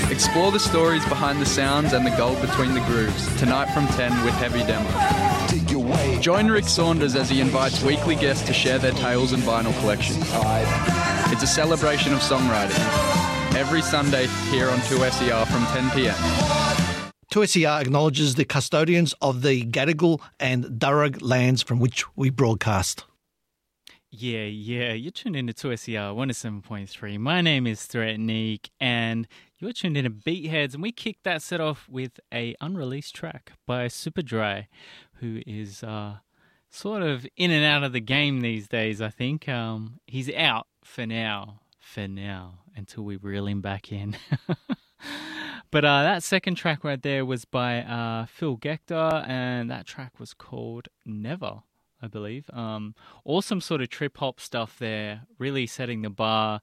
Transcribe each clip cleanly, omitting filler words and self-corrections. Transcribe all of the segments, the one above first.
Explore the stories behind the sounds and the gold between the grooves, tonight from 10 with Heavy Demo. Join Rick Saunders as he invites weekly guests to share their tales and vinyl collections. It's a celebration of songwriting. Every Sunday here on 2SER from 10 p.m. 2SER acknowledges the custodians of the Gadigal and Darug lands from which we broadcast. Yeah, you're tuned into 2SER 107.3. My name is Threatnik, and you're tuned into Beatheads, and we kicked that set off with a unreleased track by Superdry, who is sort of in and out of the game these days, I think. He's out for now, until we reel him back in. But that second track right there was by Phil Gector, and that track was called Never, I believe. Awesome sort of trip-hop stuff there, really setting the bar.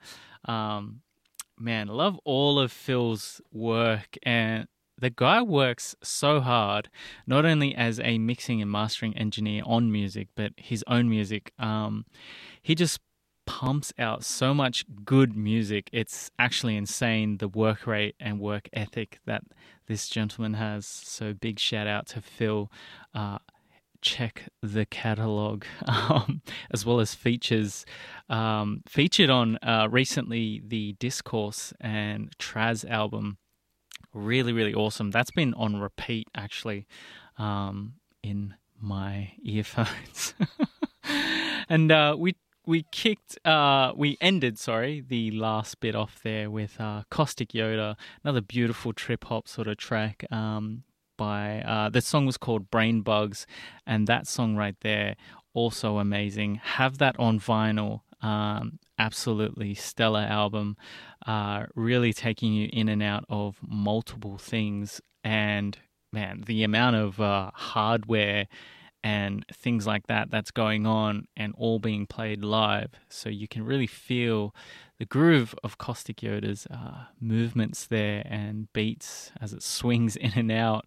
Man, love all of Phil's work, and the guy works so hard, not only as a mixing and mastering engineer on music, but his own music. He just pumps out so much good music. It's actually insane, the work rate and work ethic that this gentleman has. So big shout out to Phil. Check the catalog, as well as features. Featured on recently the Discourse and Traz album. Really, really awesome. That's been on repeat, actually, in my earphones. And we ended the last bit off there with Caustic Yoda, another beautiful trip-hop sort of track by, the song was called Brain Bugs, and that song right there, also amazing. Have that on vinyl. Absolutely stellar album, really taking you in and out of multiple things, and man, the amount of hardware and things like that that's going on and all being played live, so you can really feel the groove of Caustic Yoda's movements there and beats as it swings in and out.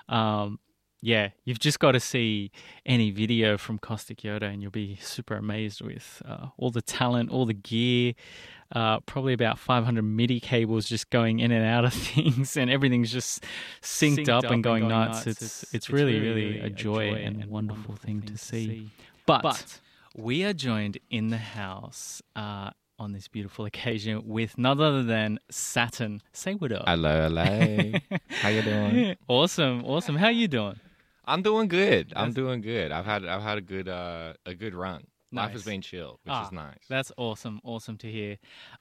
Yeah, you've just got to see any video from Caustic Yoda and you'll be super amazed with all the talent, all the gear, probably about 500 MIDI cables just going in and out of things, and everything's just synced up and going nuts. It's really a joy and a wonderful thing to see. But we are joined in the house on this beautiful occasion with none other than Saturn. Say what up. Hello. How you doing? Awesome. How you doing? I'm doing good. I've had a good run. Nice. Life has been chill, which is nice. That's awesome. Awesome to hear.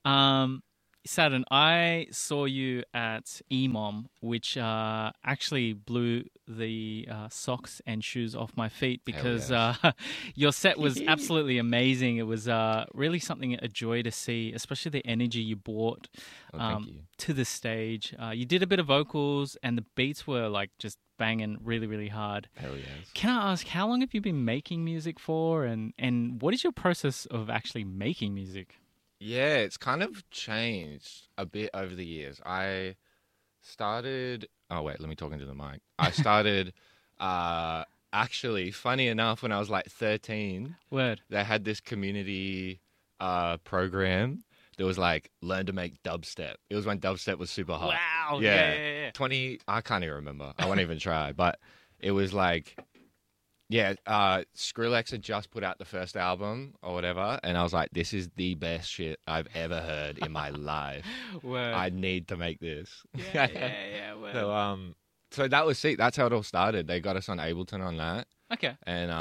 Saturn, I saw you at EMOM, which actually blew the socks and shoes off my feet because your set was absolutely amazing. It was really a joy to see, especially the energy you brought to the stage. You did a bit of vocals, and the beats were like just banging really, really hard. Hell yes. Can I ask, how long have you been making music for, and what is your process of actually making music? Yeah, it's kind of changed a bit over the years. I started... Oh, wait, let me talk into the mic. I started, actually, funny enough, when I was like 13. Word. They had this community program that was like, learn to make dubstep. It was when dubstep was super hot. Wow. Yeah. 20... I can't even remember. I won't even try. But it was like... Yeah, Skrillex had just put out the first album or whatever, and I was like, this is the best shit I've ever heard in my life. Word. I need to make this. Yeah. Word. So that was sick. That's how it all started. They got us on Ableton on that. Okay. And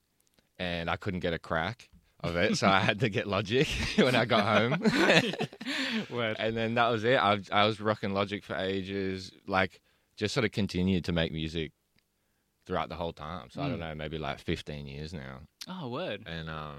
I couldn't get a crack of it, so I had to get Logic when I got home. Word. And then that was it. I was rocking Logic for ages, like just sort of continued to make music throughout the whole time. So I don't know, maybe like 15 years now. Oh, word.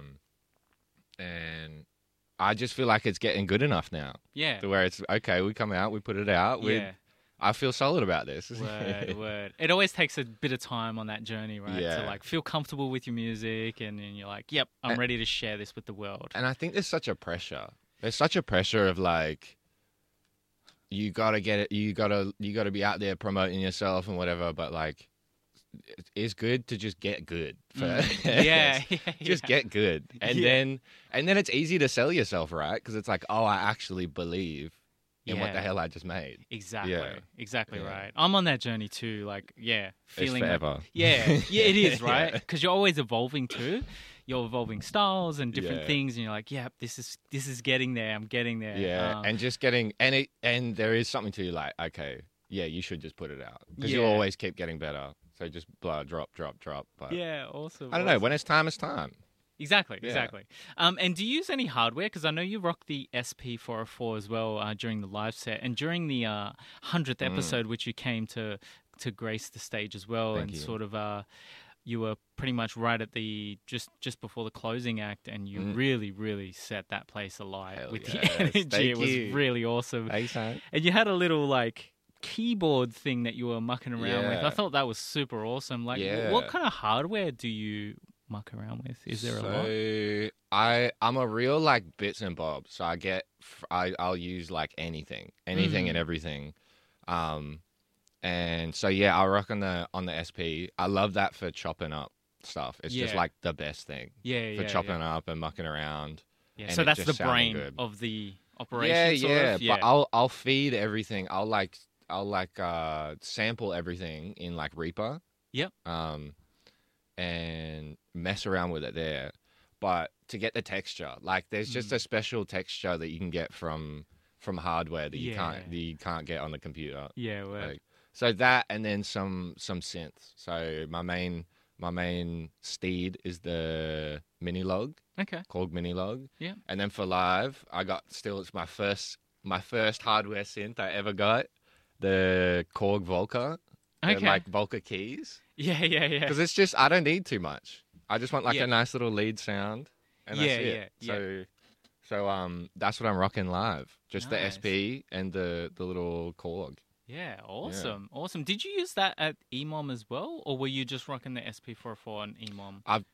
And I just feel like it's getting good enough now. Yeah. To where it's, okay, we come out, we put it out. Yeah. I feel solid about this. Word. It always takes a bit of time on that journey, right? Yeah. To like feel comfortable with your music, and then you're like, yep, I'm ready to share this with the world. And I think there's such a pressure. There's such a pressure of like, you gotta get it, you gotta be out there promoting yourself and whatever, but like, it's good to just get good first. Just get good, and then it's easy to sell yourself, right? Because it's like, oh, I actually believe in what the Yeah. hell I just made. Exactly. Yeah. Exactly Yeah. right. I'm on that journey too. Like, yeah, feeling it's like- forever. yeah, it is, right? Yeah. Because you're always evolving too. You're evolving styles and different Yeah. things, and you're like, yeah, this is getting there. I'm getting there. Yeah, and just getting and there is something to like, okay, yeah, you should just put it out because you'll Yeah. always keep getting better. So just blah, drop. But yeah, awesome. I don't know, when it's time, it's time. Exactly, Yeah. exactly. And do you use any hardware? Because I know you rock the SP404 as well during the live set, and during the 100th episode, which you came to grace the stage as well, Thank and you. sort of you were pretty much right at the just before the closing act, and you really set that place alight Hell with yes. the energy. Thank It was you. really awesome. Hey, son. And you had a little like keyboard thing that you were mucking around with. Yeah. I thought that was super awesome. Like, Yeah. what kind of hardware do you muck around with? Is there a lot? So I'm a real like bits and bobs. So I'll use like anything and everything. And so yeah, I'll rock on the SP. I love that for chopping up stuff. It's just Yeah. like the best thing Yeah, for yeah, chopping up and mucking around. Yeah, and so it that's just the sounding brain good. of the operation. Yeah, sort yeah, of? but I'll feed everything. I'll sample everything in like Reaper. Yep. And mess around with it there. But to get the texture, like there's just a special texture that you can get from hardware that you can't get on the computer. Yeah, well, Like, so that, and then some synths. So my main steed is the Minilog, okay. Korg Minilog. Yeah. And then for live, it's my first hardware synth I ever got, the Korg Volca. Okay. Like Volca keys. Yeah. Because it's just, I don't need too much. I just want like Yeah. a nice little lead sound. And that's Yeah, it. yeah. So that's what I'm rocking live. Just Nice. the SP and the little Korg. Yeah, awesome. Awesome. Did you use that at EMOM as well, or were you just rocking the SP404 and EMOM? I've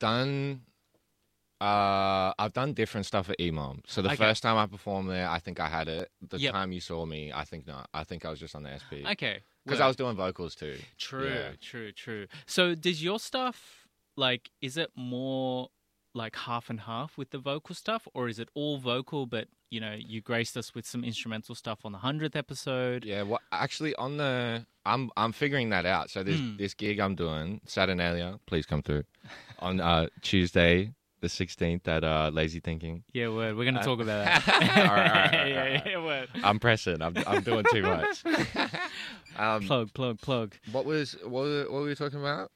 done different stuff at EMOM. So the Okay. first time I performed there, I think I had it. The Yep. time you saw me, I think not. I think I was just on the SP. Okay. Because well, I was doing vocals too. True, Yeah. true. So does your stuff, like, is it more like half and half with the vocal stuff, or is it all vocal, but, you know, you graced us with some instrumental stuff on the 100th episode? Yeah, well, actually, I'm figuring that out. So this gig I'm doing, Saturnalia, please come through, on Tuesday the 16th at Lazy Thinking. Yeah, word. We're going to talk about that. All right. Yeah, word. I'm pressing. I'm doing too much. Plug. What were we talking about?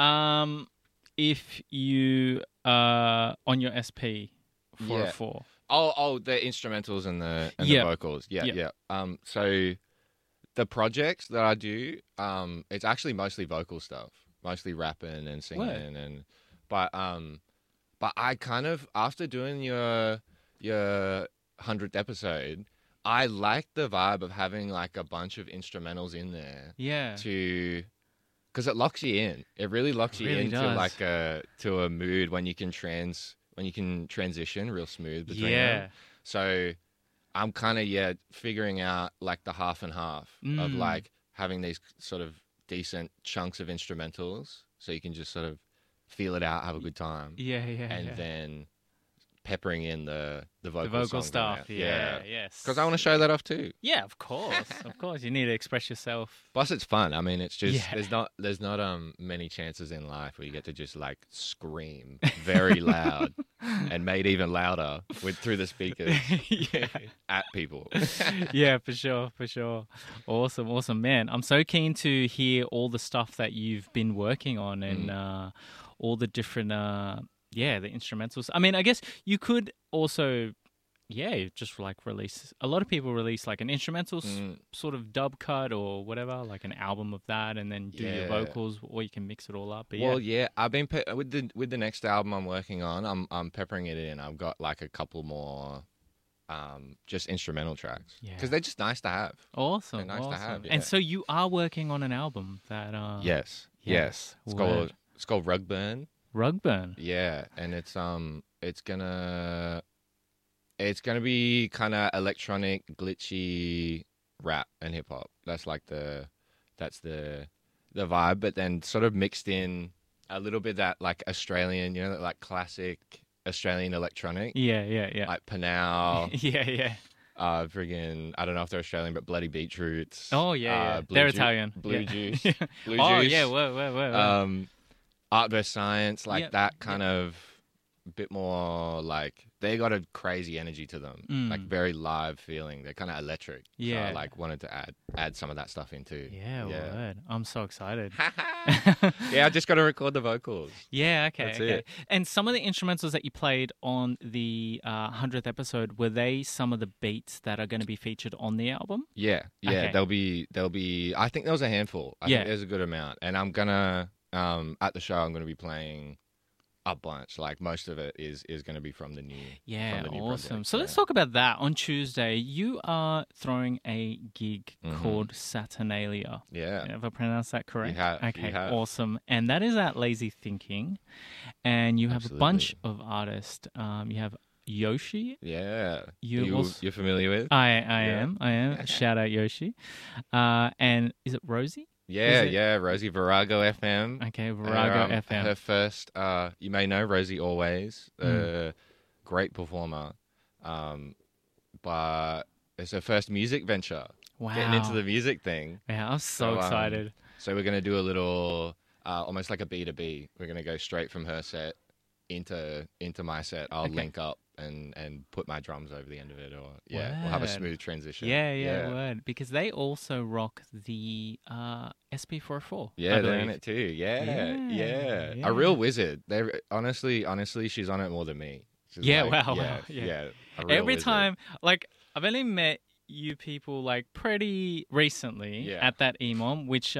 If you on your SP 404. Oh, the instrumentals and the Yep. vocals. Yeah. Yep. So the projects that I do, it's actually mostly vocal stuff, mostly rapping and singing, Word. but I kind of, after doing your 100th episode, I like the vibe of having like a bunch of instrumentals in there Yeah. because it locks you in. It really locks you really into does. like to a mood when you can transition real smooth between Yeah. them. So I'm kind of figuring out like the half and half of like having these sort of decent chunks of instrumentals, so you can just sort of feel it out, have a good time, Yeah. and then peppering in the vocal, The vocal songs on stuff. there. Yeah. Yes. Because I want to show that off too. Yeah, of course. Of course. You need to express yourself. Plus, it's fun. I mean, it's just Yeah. there's not many chances in life where you get to just like scream very loud and made even louder through the speakers Yeah. at people. Yeah, for sure. Awesome, man. I'm so keen to hear all the stuff that you've been working on and all the different, the instrumentals. I mean, I guess you could also, just like release. A lot of people release like an instrumental sort of dub cut or whatever, like an album of that, and then do your Yeah. vocals, or you can mix it all up. But Well, yeah, I've been with the next album I'm working on. I'm peppering it in. I've got like a couple more. Just instrumental tracks Yeah. because they're just nice to have. awesome. They're nice to have, yeah. And so you are working on an album that Yes. yes. It's Word. called Rugburn. Rugburn. Yeah, and it's gonna be kind of electronic, glitchy rap and hip hop. That's like the vibe, but then sort of mixed in a little bit that like Australian, like classic Australian electronic, Yeah. like Panau, Yeah. friggin' I don't know if they're Australian, but Bloody Beetroots. Oh yeah. Blue They're Italian. Blue Yeah. Juice. Blue Oh Juice. yeah. Whoa. Art vs Science, like Yep, that kind of bit more like they got a crazy energy to them, like very live feeling. They're kind of electric. Yeah. So I like wanted to add some of that stuff in too. Yeah. Word. I'm so excited. Yeah, I just got to record the vocals. Yeah, okay, That's okay. it. And some of the instrumentals that you played on the 100th episode, were they some of the beats that are going to be featured on the album? Yeah, Okay. there'll be. I think there was a handful. I Yeah. think there's a good amount, and I'm gonna at the show I'm gonna be playing a bunch. Like most of it is going to be from the new. Yeah, from the new awesome. project, So let's talk about that. On Tuesday, you are throwing a gig called Saturnalia. Yeah. Have I pronounced that correct? have, Okay, you have. awesome. And that is at Lazy Thinking. And you have a bunch of artists. You have Yoshi. Yeah. You're familiar with? I am. Shout out Yoshi. And is it Rosie? Yeah, Is it- yeah. Rosie Virago FM. Okay, Virago FM. Her first, you may know Rosie Always, great performer, but it's her first music venture. Wow. Getting into the music thing. Yeah, I'm so excited. So we're gonna do a little, almost like a B2B. We're gonna go straight from her set into my set. I'll link up and put my drums over the end of it, or we'll have a Word. smooth transition. Yeah, word. Because they also rock the SP404. Yeah, I they're in believe. it too. Yeah. Yeah. A real wizard. They honestly, she's on it more than me. She's Yeah, like, wow, yeah. A real Every wizard. time, like, I've only met you people, like, pretty recently at that EMOM, which,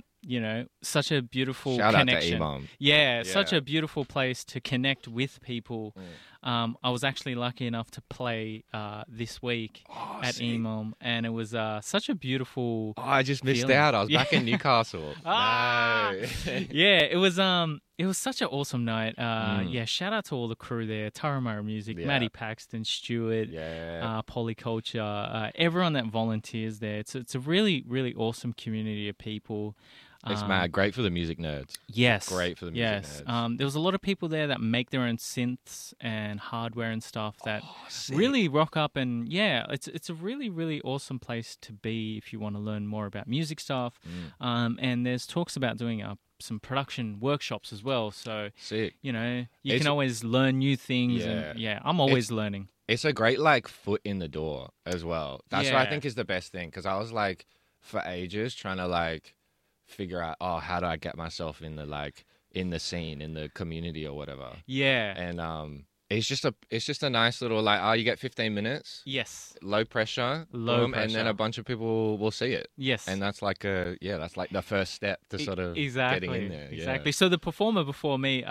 such a beautiful Shout connection. out to Emom. Yeah, such Yeah. a beautiful place to connect with people. I was actually lucky enough to play this week at EMOM, and it was such a beautiful. Oh, I just missed feeling. out. I was Yeah. back in Newcastle. Ah! No. Yeah, it was such an awesome night. Yeah, shout out to all the crew there, Taramara Music, Yeah. Maddie Paxton, Stuart, Yeah. Polyculture, everyone that volunteers there. It's a really, really awesome community of people. It's mad. Great for the music nerds. Yes. Great for the music yes. nerds. There was a lot of people there that make their own synths and hardware and stuff that sick. really rock up, and yeah, it's a really, really awesome place to be if you want to learn more about music stuff. And there's talks about doing some production workshops as well. So Sick. you It's- can always learn new things, and I'm always learning. It's a great like foot in the door as well. That's what I Yeah. think is the best thing, because I was like for ages trying to like figure out how do I get myself in the scene, in the community or whatever. Yeah. And it's just a nice little like you get 15 minutes, Yes. low pressure, Low boom, and then pressure. a bunch of people will see it. Yes. And that's like the first step to sort of exactly. getting in there. Exactly. So the performer before me,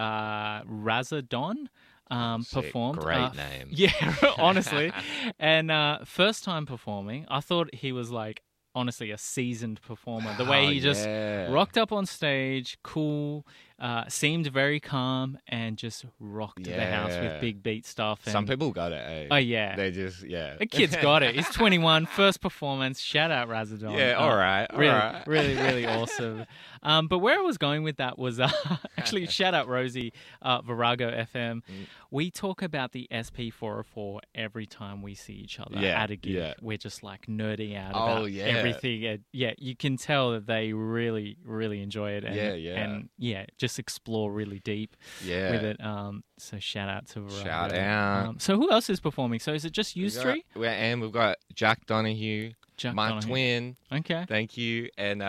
Razadon, Sick. performed. Great name. Yeah, honestly. And first time performing, I thought he was like honestly a seasoned performer. The way Oh, he just yeah. rocked up on stage, cool, seemed very calm, and just rocked the house Yeah. with big beat stuff. And, Some people got it. Eh? Oh yeah. They just The kid's got it. He's 21, first performance. Shout out Razadon. Yeah, all right. Really, really, really awesome. But where I was going with that was actually shout out Rosie, Virago FM. We talk about the SP404 every time we see each other Yeah, at a gig. yeah. We're just like nerding out Oh, about yeah. everything. And, yeah, you can tell that they really, really enjoy it. And, And just explore really deep Yeah. with it. So shout out to Virago. Shout out. So who else is performing? So is it just you three? We've got Jack Donahue, Jack my Donahue. twin. Okay. Thank you. And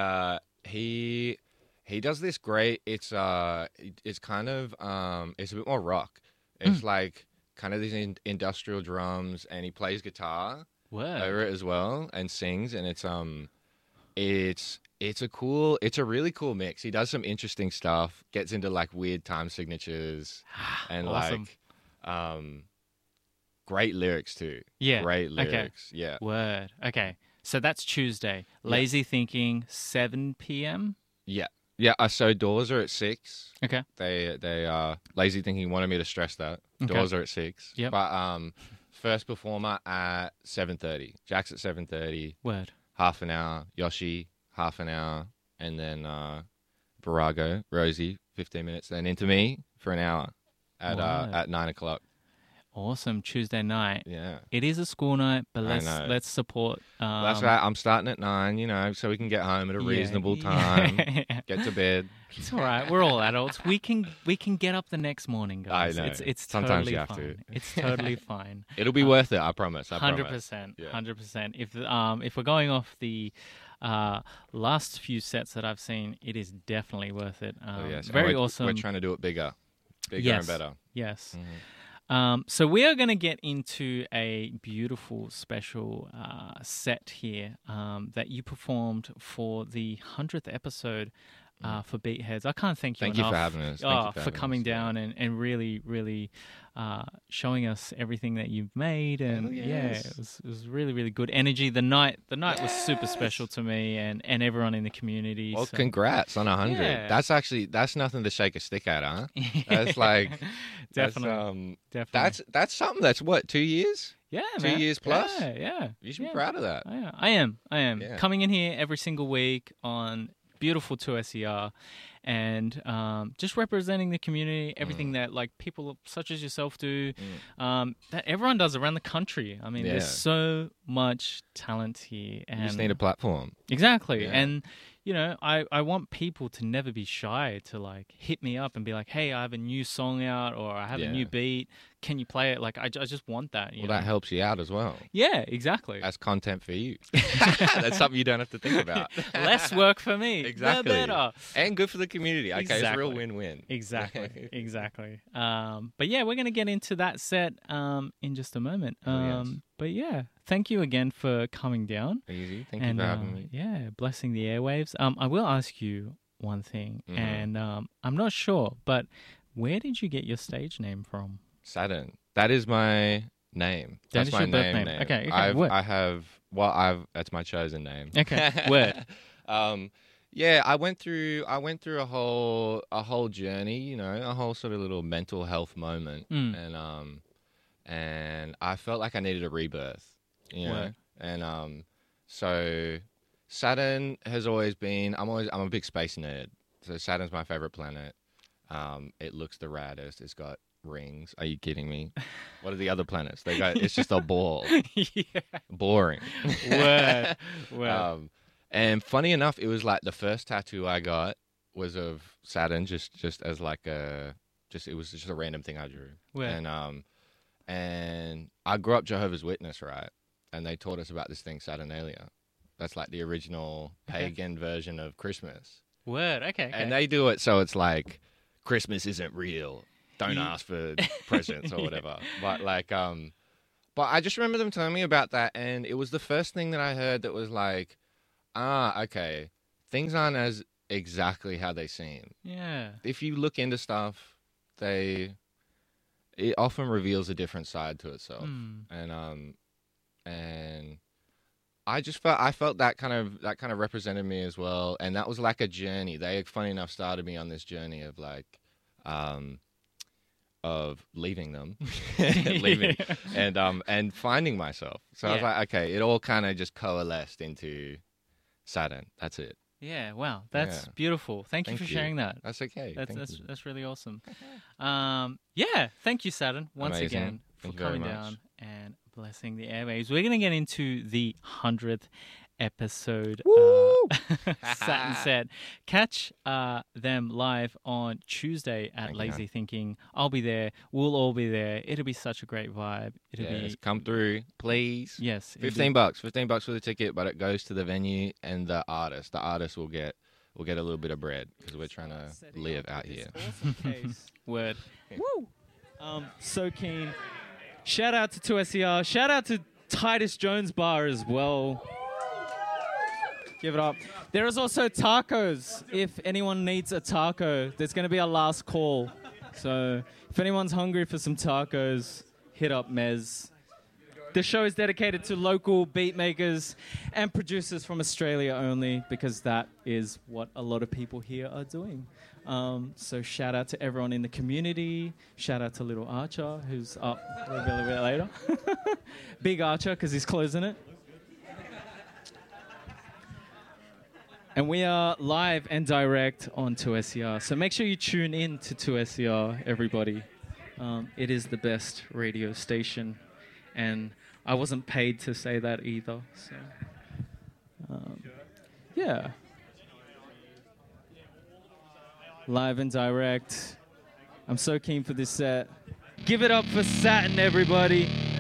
he does this great. It's kind of it's a bit more rock. It's like kind of these industrial drums, and he plays guitar Word. over it as well, and sings. And it's a really cool mix. He does some interesting stuff. Gets into like weird time signatures and Awesome. like great lyrics too. Yeah. Great Okay. lyrics. Yeah. Word. Okay. So that's Tuesday. Lazy Thinking, 7 p.m. Yeah. Yeah. So doors are at 6. Okay. They Lazy Thinking wanted me to stress that. Okay. Doors are at 6. Yep. But first performer at 7:30. Jack's at 7:30. Word. Half an hour. Yoshi, half an hour, and then Virago, Rosie, 15 minutes. Then into me for an hour at Word. at 9 o'clock. Awesome. Tuesday night. Yeah. It is a school night, but I know. let's support. That's right. I'm starting at 9, so we can get home at a reasonable time. Get to bed. It's all right. We're all adults. We can get up the next morning, guys. I know. It's Sometimes totally you have fine. to. It's totally fine. It'll be worth it. I promise. 100%. Yeah. 100%. If we're going off the last few sets that I've seen, it is definitely worth it. Yes. Very we're awesome. We're trying to do it bigger Yes. and better. Yes. Mm-hmm. So we are going to get into a beautiful special set here that you performed for the 100th episode for Beatheads. I can't thank you Thank enough. you for having us. For coming down and really, really showing us everything that you've made. And yes. it was really, really good energy. The night was super special to me and everyone in the community. Well, so. congrats on 100. Yeah. That's nothing to shake a stick at, huh? That's like Definitely. That's something. That's what, 2 years? Yeah, 2 man. years plus? Yeah. You should be proud of that. I am. Yeah. Coming in here every single week on beautiful 2SER and just representing the community, everything that like people such as yourself do, that everyone does around the country. I mean, there's so much talent here. And You just need a platform. Exactly. Yeah. And, I want people to never be shy to like hit me up and be like, hey, I have a new song out or I have a new beat. Can you play it? Like, I just want that. You know? That helps you out as well. Yeah, exactly. That's content for you. That's something you don't have to think about. Less work for me. Exactly. The better. And good for the community. Okay, it's a real Exactly. win-win. Exactly. But yeah, we're going to get into that set in just a moment. Yes. But yeah, thank you again for coming down. Easy. Thank you And for having me. yeah, blessing the airwaves. I will ask you one thing, and I'm not sure, but where did you get your stage name from? Saturn. That is my name. That That's is my your birth name. name. Okay, word. That's my chosen name. Okay, word. Yeah, I went through a whole journey, a whole sort of little mental health moment, and I felt like I needed a rebirth, Right. and so Saturn has always been. I'm a big space nerd, so Saturn's my favorite planet. It looks the raddest. It's got rings. Are you kidding me? What are the other planets? It's just a ball. Yeah. Boring. Word. And funny enough, it was like the first tattoo I got was of Saturn, just as like it was just a random thing I drew. Word. And I grew up Jehovah's Witness, right? And they taught us about this thing, Saturnalia. That's like the original pagan version of Christmas. Word. Okay. And they do it so it's like Christmas isn't real. Don't ask for presents or whatever. But but I just remember them telling me about that, and it was the first thing that I heard that was like, okay, things aren't as exactly how they seem. Yeah. If you look into stuff, it often reveals a different side to itself. And I felt that kind of represented me as well, and that was like a journey. They, funny enough, started me on this journey of like of leaving them, and finding myself. So I was like, okay, it all kind of just coalesced into Saturn. That's it. Yeah, wow, that's beautiful. Thank you for sharing that. That's okay. That's really awesome. Yeah, thank you, Saturn, once Amazing. again for Thank you very coming much. down and blessing the airwaves. We're going to get into the 100th episode. Saturn Set. Catch them live on Tuesday at Lazy Thinking. I'll be there. We'll all be there. It'll be such a great vibe. It'll be come through, please. Yes, $15 for the ticket, but it goes to the venue and the artist. The artist will get a little bit of bread because we're trying to live out here. Awesome Word. Woo. So keen. Shout out to 2SER. Shout out to Titus Jones Bar as well. Give it up. There is also tacos. If anyone needs a taco, there's going to be a last call. So if anyone's hungry for some tacos, hit up Mez. The show is dedicated to local beat makers and producers from Australia only, because that is what a lot of people here are doing. So shout out to everyone in the community. Shout out to Little Archer, who's up a little bit later. Big Archer, because he's closing it. And we are live and direct on 2SER. So make sure you tune in to 2SER, everybody. It is the best radio station, and I wasn't paid to say that either. So, yeah. Live and direct. I'm so keen for this set. Give it up for Saturn, everybody.